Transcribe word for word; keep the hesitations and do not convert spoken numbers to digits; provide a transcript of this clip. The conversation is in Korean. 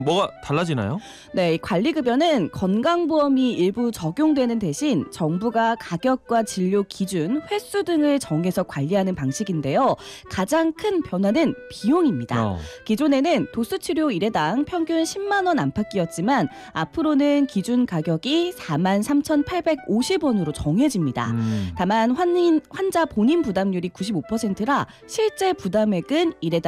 뭐가 달라지나요? 네, 이 관리급여는 건강보험이 일부 적용되는 대신 정부가 가격과 진료 기준, 횟수 등을 정해서 관리하는 방식인데요. 가장 큰 변화는 비용입니다. 어. 기존에는 도수치료 일 회당 평균 십만 원 안팎이었지만 앞으로는 기준 가격이 사만 삼천팔백오십 원으로 정해집니다. 음. 다만 환인, 환자 본인 부담률이 구십오 퍼센트라 실제 부담액은 일 회당